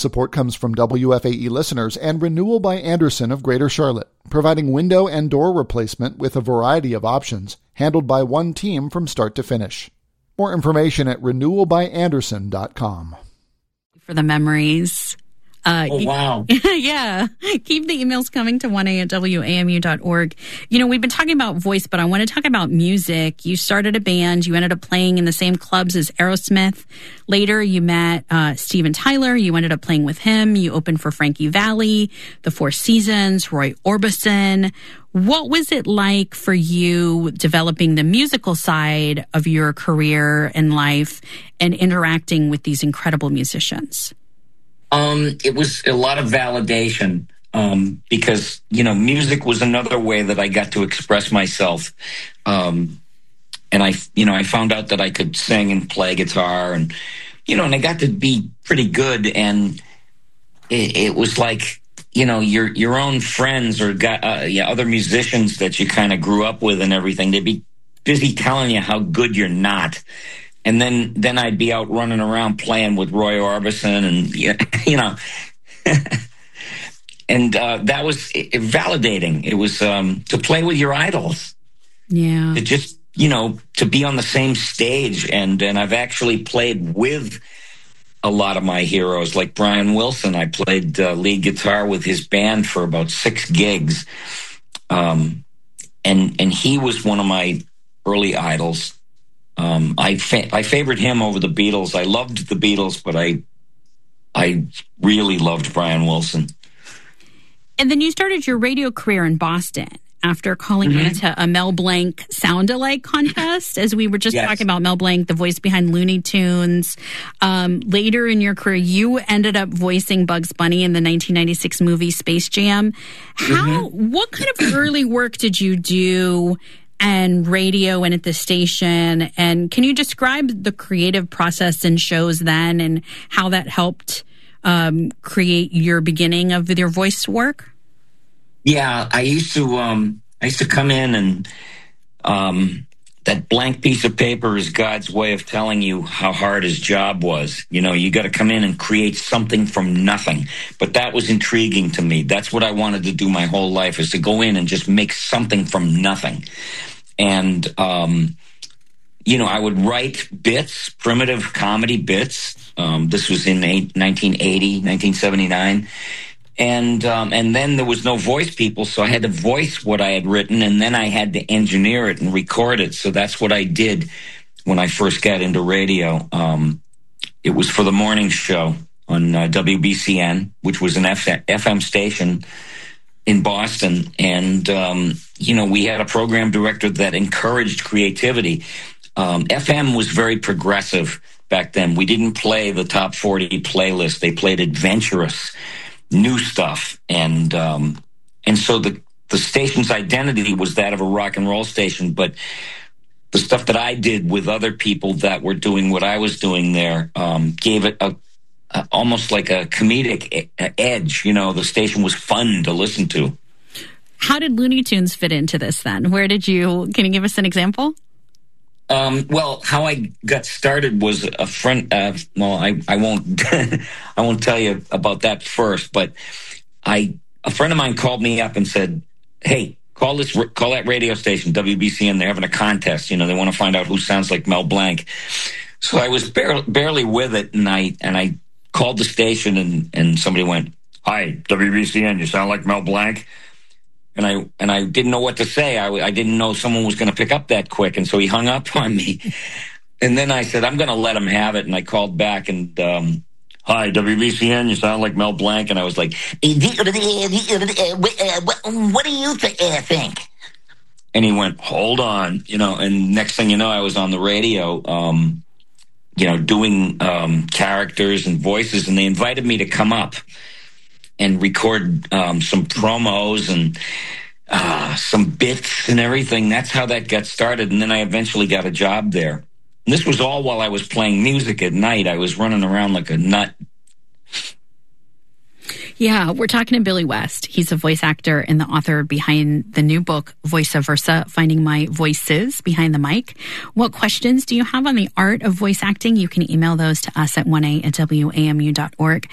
Support comes from WFAE listeners and Renewal by Andersen of Greater Charlotte, providing window and door replacement with a variety of options, handled by one team from start to finish. More information at renewalbyandersen.com. For the memories. Wow. Yeah. Keep the emails coming to 1a@wamu.org. You know, we've been talking about voice, but I want to talk about music. You started a band. You ended up playing in the same clubs as Aerosmith. Later, you met Steven Tyler. You ended up playing with him. You opened for Frankie Valli, The Four Seasons, Roy Orbison. What was it like for you developing the musical side of your career and life and interacting with these incredible musicians? It was a lot of validation because, you know, music was another way that I got to express myself. And I found out that I could sing and play guitar and I got to be pretty good. And it was like, you know, your own friends or other musicians that you kind of grew up with and everything, they'd be busy telling you how good you're not. And then I'd be out running around playing with Roy Orbison and, and that was validating. It was to play with your idols. Yeah. To just, to be on the same stage. And I've actually played with a lot of my heroes, like Brian Wilson. I played lead guitar with his band for about 6 gigs. And he was one of my early idols. I favored him over the Beatles. I loved the Beatles, but I really loved Brian Wilson. And then you started your radio career in Boston after calling into a Mel Blanc sound-alike contest, as we were just talking about Mel Blanc, the voice behind Looney Tunes. Later in your career, you ended up voicing Bugs Bunny in the 1996 movie Space Jam. What kind of early work did you do and radio and at the station? And can you describe the creative process in shows then and how that helped create your beginning of your voice work? Yeah, I used to come in and that blank piece of paper is God's way of telling you how hard his job was. You got to come in and create something from nothing. But that was intriguing to me. That's what I wanted to do my whole life, is to go in and just make something from nothing. And, I would write bits, primitive comedy bits. This was in 1980, 1979. And then there was no voice people, so I had to voice what I had written, and then I had to engineer it and record it. So that's what I did when I first got into radio. It was for the morning show on WBCN, which was an FM station in Boston. And, we had a program director that encouraged creativity. FM was very progressive back then. We didn't play the top 40 playlist. They played adventurous new stuff. And so the station's identity was that of a rock and roll station, but the stuff that I did with other people that were doing what I was doing there gave it almost like a comedic edge. The station was fun to listen to. How did Looney Tunes fit into this then? Can you give us an example? Well, how I got started was a friend. I won't. I won't tell you about that first. But a friend of mine called me up and said, "Hey, call that radio station, WBCN. They're having a contest. They want to find out who sounds like Mel Blanc." So I was barely with it, and I called the station, and somebody went, "Hi, WBCN. You sound like Mel Blanc." And I didn't know what to say. I didn't know someone was going to pick up that quick. And so he hung up on me. And then I said, I'm going to let him have it. And I called back and, hi, WBCN, you sound like Mel Blanc. And I was like, what do you think? And he went, hold on, and next thing you know, I was on the radio, doing characters and voices. And they invited me to come up and record some promos and some bits and everything. That's how that got started. And then I eventually got a job there. And this was all while I was playing music at night. I was running around like a nut. Yeah, we're talking to Billy West. He's a voice actor and the author behind the new book, Voice Versa, Finding My Voices Behind the Mic. What questions do you have on the art of voice acting? You can email those to us at 1a@wamu.org.